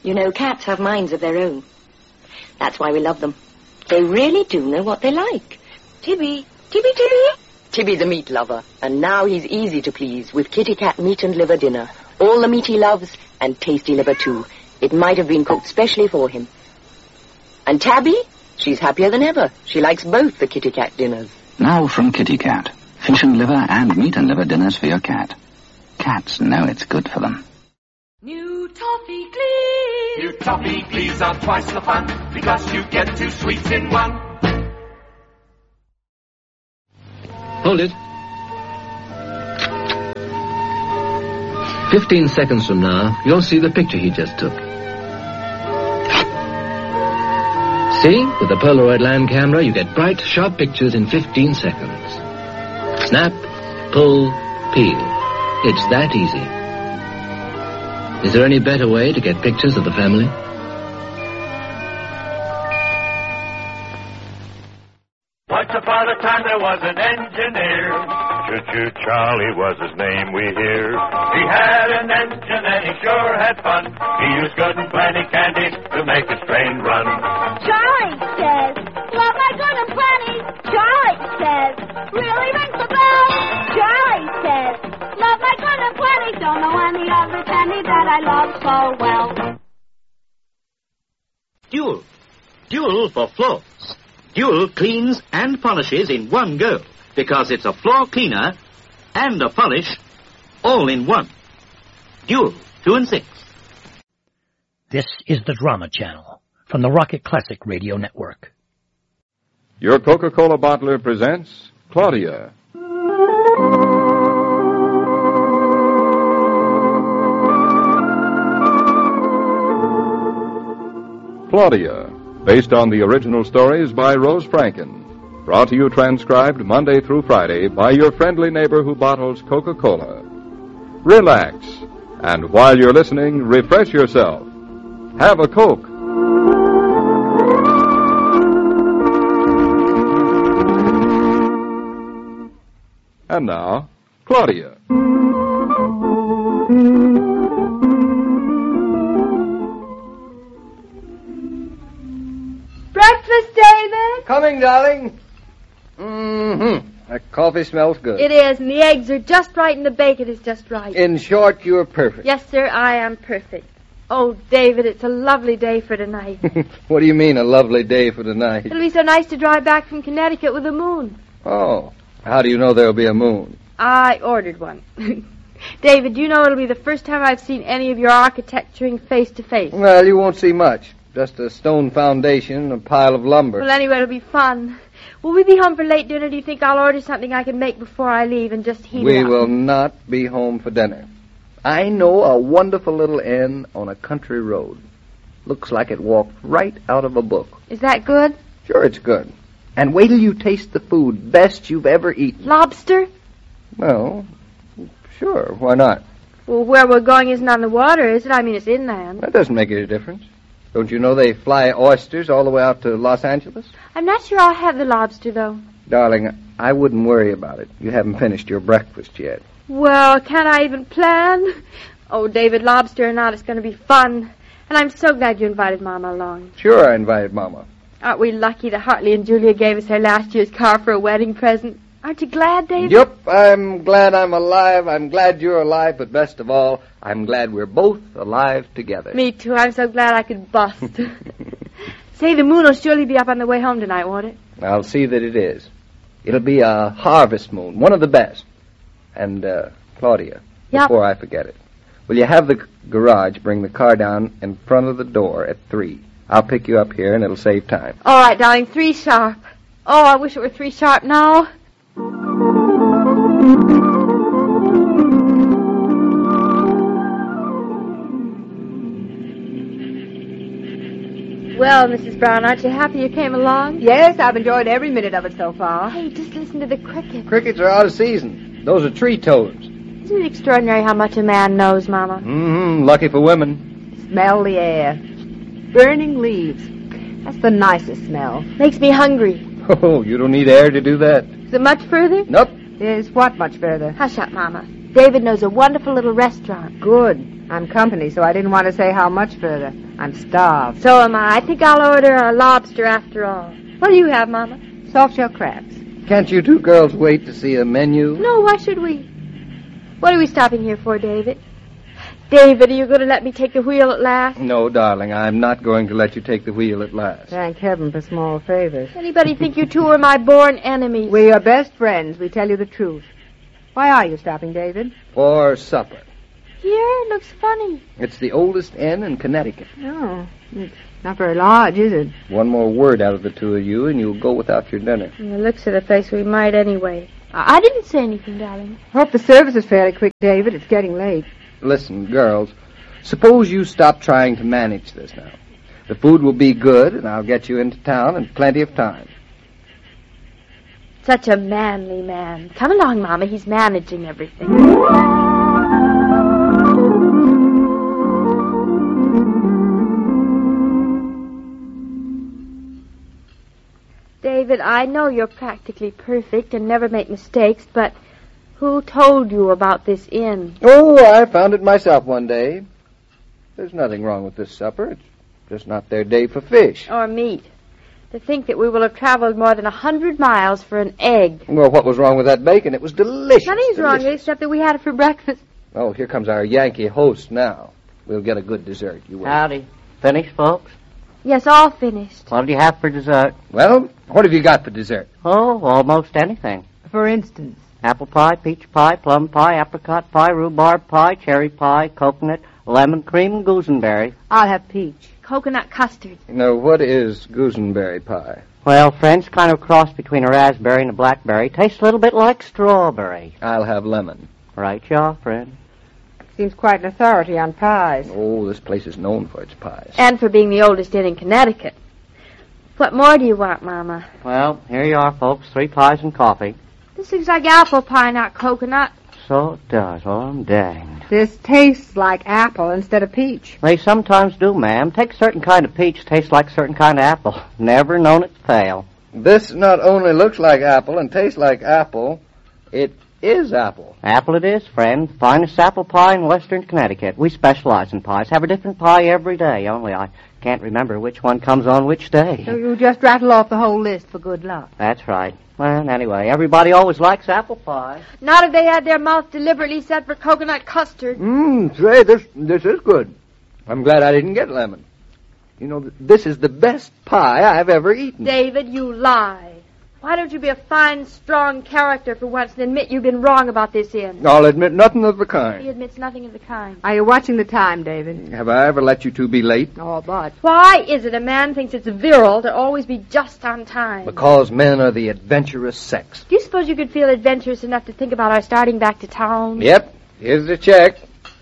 You know, cats have minds of their own. That's why we love them. They really do know what they like. Tibby. Tibby the meat lover, and now he's easy to please with Kitty Cat meat and liver dinner. All the meat he loves, and tasty liver too. It might have been cooked specially for him. And Tabby? She's happier than ever. She likes both the Kitty Cat dinners. Now from Kitty Cat. Fish and liver and meat and liver dinners for your cat. Cats know it's good for them. New Toffee Glees. New Toffee Glees are twice the fun, because you get 2 sweets in one. Hold it. 15 seconds from now, you'll see the picture he just took. See? With the Polaroid land camera, you get bright, sharp pictures in 15 seconds. Snap, pull, peel. It's that easy. Is there any better way to get pictures of the family? Once upon a time there was an engineer. Choo-choo Charlie was his name, we hear. He had an engine and he sure had fun. He used good and plenty candy to make his train run. Charlie says, love my good and plenty. Charlie says, really rings the bell. Charlie says, love my good and plenty. Don't know any other candy that I love so well. Dual. Dual for floors. Dual cleans and polishes in one go, because it's a floor cleaner and a polish all in one. Dual, 2 and 6. This is the Drama Channel from the Rocket Classic Radio Network. Your Coca-Cola bottler presents Claudia. Claudia, based on the original stories by Rose Franken. Brought to you transcribed Monday through Friday by your friendly neighbor who bottles Coca-Cola. Relax, and while you're listening, refresh yourself. Have a Coke. And now, Claudia. Breakfast, David? Coming, darling. That coffee smells good. It is, and the eggs are just right, and the bacon is just right. In short, you're perfect. Yes, sir, I am perfect. Oh, David, it's a lovely day for tonight. What do you mean, a lovely day for tonight? It'll be so nice to drive back from Connecticut with a moon. Oh, how do you know there'll be a moon? I ordered one. David, do you know it'll be the first time I've seen any of your architecturing face to face? Well, you won't see much. Just a stone foundation and a pile of lumber. Well, anyway, it'll be fun. Will we be home for late dinner? Do you think I'll order something I can make before I leave and just heat it up? We will not be home for dinner. I know a wonderful little inn on a country road. Looks like it walked right out of a book. Is that good? Sure, it's good. And wait till you taste the food. Best you've ever eaten. Lobster? Well, sure, why not? Well, where we're going isn't on the water, is it? I mean, it's inland. That doesn't make any difference. Don't you know they fly oysters all the way out to Los Angeles? I'm not sure I'll have the lobster, though. Darling, I wouldn't worry about it. You haven't finished your breakfast yet. Well, can't I even plan? Oh, David, lobster or not, it's going to be fun. And I'm so glad you invited Mama along. Sure, I invited Mama. Aren't we lucky that Hartley and Julia gave us their last year's car for a wedding present? Aren't you glad, David? Yep, I'm glad I'm alive. I'm glad you're alive, but best of all, I'm glad we're both alive together. Me too. I'm so glad I could bust. Say, the moon will surely be up on the way home tonight, won't it? I'll see that it is. It'll be a harvest moon, one of the best. And, Claudia, before I forget it, will you have the garage bring the car down in front of the door at 3? I'll pick you up here, and it'll save time. All right, darling, 3 sharp. Oh, I wish it were 3 sharp now. Well, Mrs. Brown, aren't you happy you came along? Yes, I've enjoyed every minute of it so far. Hey, just listen to the crickets. Crickets are out of season. Those are tree toads. Isn't it extraordinary how much a man knows, Mama? Lucky for women. Smell the air. Burning leaves. That's the nicest smell. Makes me hungry. Oh, you don't need air to do that. Is it much further? Nope. Is what much further? Hush up, Mama. David knows a wonderful little restaurant. Good. I'm company, so I didn't want to say how much further. I'm starved. So am I. I think I'll order a lobster after all. What do you have, Mama? Soft-shell crabs. Can't you two girls wait to see a menu? No, why should we? What are we stopping here for, David? David, are you going to let me take the wheel at last? No, darling, I'm not going to let you take the wheel at last. Thank heaven for small favors. Anybody think you two are my born enemies? We're your best friends. We tell you the truth. Why are you stopping, David? For supper. Here? It looks funny. It's the oldest inn in Connecticut. Oh, it's not very large, is it? One more word out of the two of you, and you'll go without your dinner. From the looks of the place, we might anyway. I didn't say anything, darling. Hope the service is fairly quick, David. It's getting late. Listen, girls, suppose you stop trying to manage this now. The food will be good, and I'll get you into town in plenty of time. Such a manly man. Come along, Mama. He's managing everything. David, I know you're practically perfect and never make mistakes, but who told you about this inn? Oh, I found it myself one day. There's nothing wrong with this supper. It's just not their day for fish. Or meat. To think that we will have traveled more than 100 miles for an egg. Well, what was wrong with that bacon? It was delicious. Nothing's wrong with it except that we had it for breakfast. Oh, here comes our Yankee host now. We'll get a good dessert. You wait. Howdy. Finished, folks? Yes, all finished. What do you have for dessert? Well, what have you got for dessert? Oh, almost anything. For instance? Apple pie, peach pie, plum pie, apricot pie, rhubarb pie, cherry pie, coconut, lemon cream, gooseberry. I'll have peach. Coconut custard. Now, what is gooseberry pie? Well, friends, kind of a cross between a raspberry and a blackberry. Tastes a little bit like strawberry. I'll have lemon. Right, you are, friend. Seems quite an authority on pies. Oh, this place is known for its pies. And for being the oldest inn in Connecticut. What more do you want, Mama? Well, here you are, folks. 3 pies and coffee. This looks like apple pie, not coconut. So it does. Oh, I'm danged. This tastes like apple instead of peach. They sometimes do, ma'am. Take a certain kind of peach, tastes like a certain kind of apple. Never known it to fail. This not only looks like apple and tastes like apple, it is apple. Apple it is, friend. Finest apple pie in western Connecticut. We specialize in pies. Have a different pie every day, only I can't remember which one comes on which day. So you just rattle off the whole list for good luck. That's right. Well, anyway, everybody always likes apple pie. Not if they had their mouth deliberately set for coconut custard. Say, this is good. I'm glad I didn't get lemon. You know, this is the best pie I've ever eaten. David, you lie. Why don't you be a fine, strong character for once and admit you've been wrong about this inn? I'll admit nothing of the kind. He admits nothing of the kind. Are you watching the time, David? Have I ever let you two be late? Oh, but. Why is it a man thinks it's virile to always be just on time? Because men are the adventurous sex. Do you suppose you could feel adventurous enough to think about our starting back to town? Yep. Here's the check.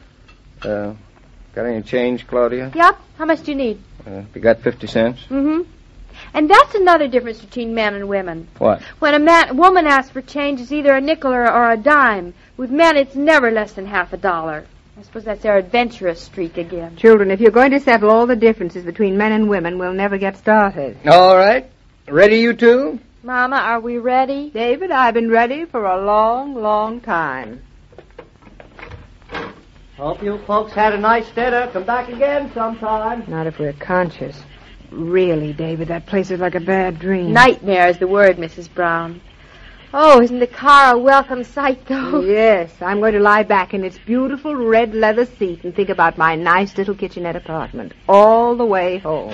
Got any change, Claudia? Yep. How much do you need? You got 50 cents? Mm-hmm. And that's another difference between men and women. What? When a woman asks for change, it's either a nickel or a dime. With men, it's never less than half a dollar. I suppose that's their adventurous streak again. Children, if you're going to settle all the differences between men and women, we'll never get started. All right. Ready, you two? Mama, are we ready? David, I've been ready for a long, long time. Hope you folks had a nice dinner. Come back again sometime. Not if we're conscious. Really, David, that place is like a bad dream. Nightmare is the word, Mrs. Brown. Oh, isn't the car a welcome sight, though? Yes, I'm going to lie back in its beautiful red leather seat and think about my nice little kitchenette apartment all the way home.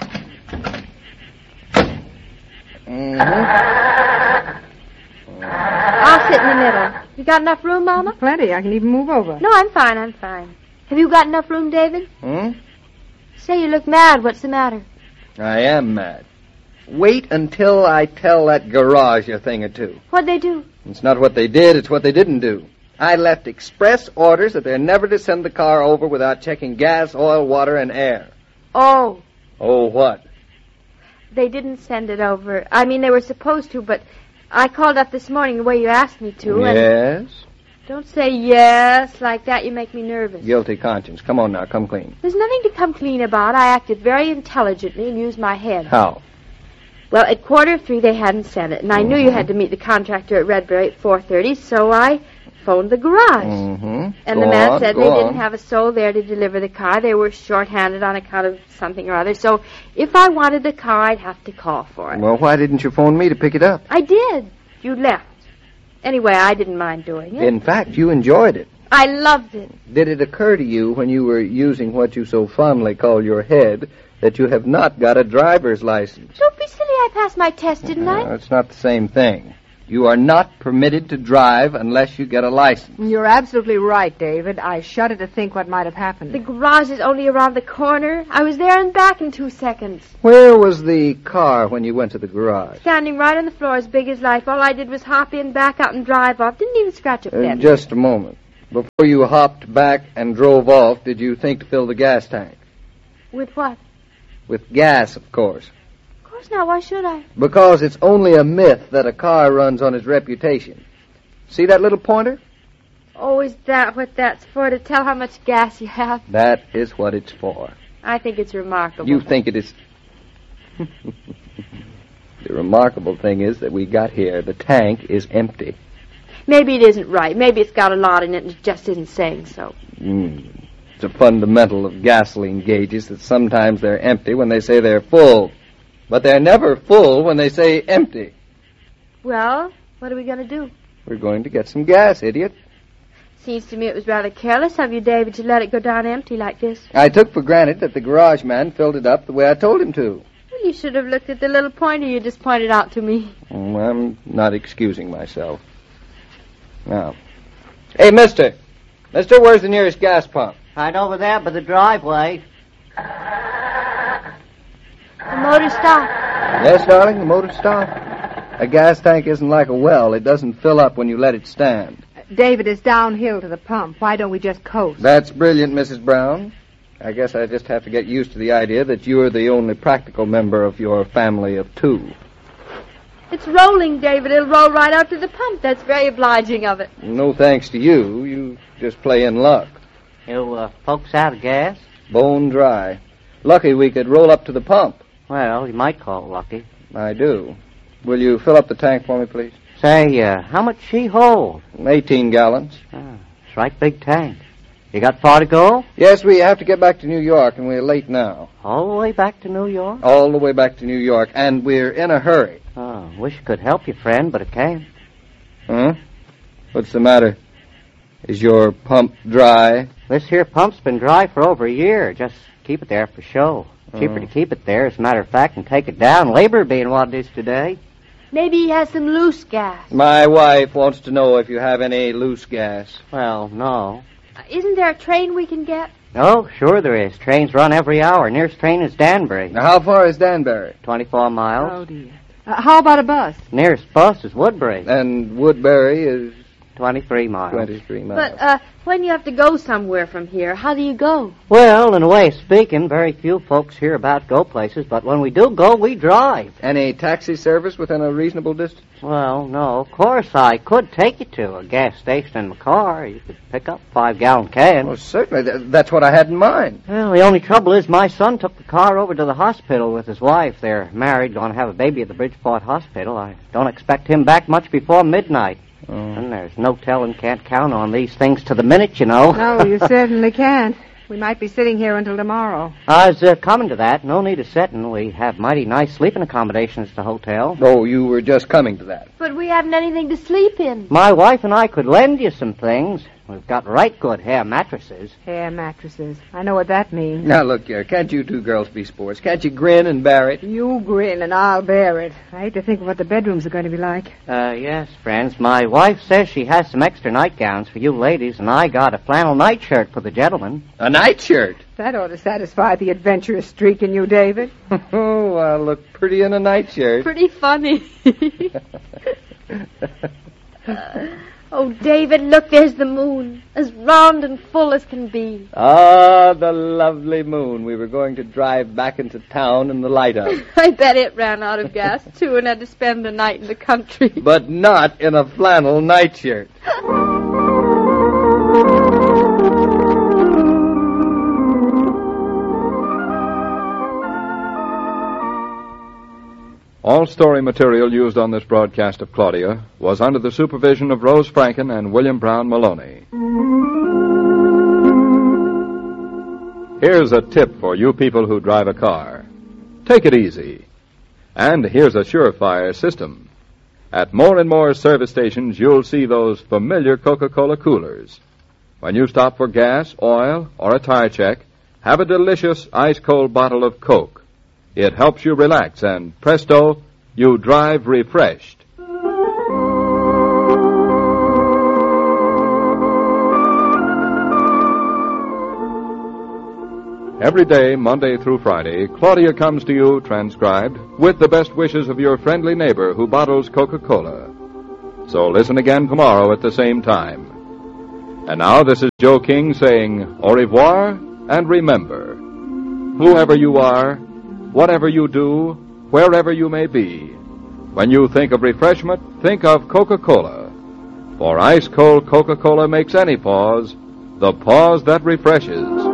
I'll sit in the middle. You got enough room, Mama? Plenty. I can even move over. No, I'm fine. Have you got enough room, David? Say, you look mad. What's the matter? I am mad. Wait until I tell that garage a thing or two. What'd they do? It's not what they did, it's what they didn't do. I left express orders that they're never to send the car over without checking gas, oil, water, and air. Oh. Oh, what? They didn't send it over. I mean, they were supposed to, but I called up this morning the way you asked me to. Yes? Don't say yes like that. You make me nervous. Guilty conscience. Come on now, come clean. There's nothing to come clean about. I acted very intelligently and used my head. How? Well, at 2:45 they hadn't sent it, and I knew you had to meet the contractor at Redbury at 4:30, so I phoned the garage. Mm-hmm. And the man said they didn't have a soul there to deliver the car. They were short-handed on account of something or other. So if I wanted the car, I'd have to call for it. Well, why didn't you phone me to pick it up? I did. You left. Anyway, I didn't mind doing it. In fact, you enjoyed it. I loved it. Did it occur to you when you were using what you so fondly call your head that you have not got a driver's license? Don't be silly. I passed my test, didn't I? It's not the same thing. You are not permitted to drive unless you get a license. You're absolutely right, David. I shudder to think what might have happened. The garage is only around the corner. I was there and back in 2 seconds. Where was the car when you went to the garage? Standing right on the floor as big as life. All I did was hop in, back out, and drive off. Didn't even scratch a pen. Just a moment. Before you hopped back and drove off, did you think to fill the gas tank? With what? With gas, of course. Of course not. Why should I? Because it's only a myth that a car runs on its reputation. See that little pointer? Oh, is that what that's for? To tell how much gas you have? That is what it's for. I think it's remarkable. You think it is... The remarkable thing is that we got here. The tank is empty. Maybe it isn't right. Maybe it's got a lot in it and it just isn't saying so. It's a fundamental of gasoline gauges that sometimes they're empty when they say they're full. But they're never full when they say empty. Well, what are we going to do? We're going to get some gas, idiot. Seems to me it was rather careless of you, David, to let it go down empty like this. I took for granted that the garage man filled it up the way I told him to. Well, you should have looked at the little pointer you just pointed out to me. I'm not excusing myself. Now. Hey, mister. Mister, where's the nearest gas pump? Right over there by the driveway. The motor stopped. Yes, darling, the motor stopped. A gas tank isn't like a well. It doesn't fill up when you let it stand. David, it's downhill to the pump. Why don't we just coast? That's brilliant, Mrs. Brown. I guess I just have to get used to the idea that you're the only practical member of your family of two. It's rolling, David. It'll roll right out to the pump. That's very obliging of it. No thanks to you. You just play in luck. You folks out of gas? Bone dry. Lucky we could roll up to the pump. Well, you might call it lucky. I do. Will you fill up the tank for me, please? Say, how much she hold? 18 gallons. It's right big tank. You got far to go? Yes, we have to get back to New York, and we're late now. All the way back to New York? All the way back to New York, and we're in a hurry. Oh, wish I could help you, friend, but I can't. Huh? What's the matter? Is your pump dry? This here pump's been dry for over a year. Just keep it there for show. Cheaper to keep it there, as a matter of fact, than take it down. Labor being what it is today. Maybe he has some loose gas. My wife wants to know if you have any loose gas. Well, no. Isn't there a train we can get? Oh, sure there is. Trains run every hour. Nearest train is Danbury. Now, how far is Danbury? 24 miles. Oh, dear. How about a bus? Nearest bus is Woodbury. And Woodbury is... 23 miles. 23 miles. But, when you have to go somewhere from here, how do you go? Well, in a way of speaking, very few folks hear about go places, but when we do go, we drive. Any taxi service within a reasonable distance? Well, no. Of course, I could take you to a gas station in my car. You could pick up a 5-gallon can. Well, certainly. That's what I had in mind. Well, the only trouble is my son took the car over to the hospital with his wife. They're married, going to have a baby at the Bridgeport Hospital. I don't expect him back much before midnight. And there's no telling, can't count on these things to the minute, you know. No, you certainly can't. We might be sitting here until tomorrow. I was coming to that. No need of sitting. We have mighty nice sleeping accommodations at the hotel. Oh, you were just coming to that. But we haven't anything to sleep in. My wife and I could lend you some things. We've got right good hair mattresses. Hair mattresses. I know what that means. Now, look here. Can't you two girls be sports? Can't you grin and bear it? You grin and I'll bear it. I hate to think of what the bedrooms are going to be like. Yes, friends. My wife says she has some extra nightgowns for you ladies, and I got a flannel nightshirt for the gentlemen. A nightshirt? That ought to satisfy the adventurous streak in you, David. Oh, I look pretty in a nightshirt. Pretty funny. Oh, David, look, there's the moon, as round and full as can be. Ah, the lovely moon we were going to drive back into town in the light of. I bet it ran out of gas, too, and had to spend the night in the country. But not in a flannel nightshirt. All story material used on this broadcast of Claudia was under the supervision of Rose Franken and William Brown Maloney. Here's a tip for you people who drive a car. Take it easy. And here's a surefire system. At more and more service stations, you'll see those familiar Coca-Cola coolers. When you stop for gas, oil, or a tire check, have a delicious ice-cold bottle of Coke. It helps you relax, and presto, you drive refreshed. Every day, Monday through Friday, Claudia comes to you, transcribed, with the best wishes of your friendly neighbor who bottles Coca-Cola. So listen again tomorrow at the same time. And now this is Joe King saying au revoir, and remember, whoever you are, whatever you do, wherever you may be, when you think of refreshment, think of Coca-Cola. For ice-cold Coca-Cola makes any pause the pause that refreshes.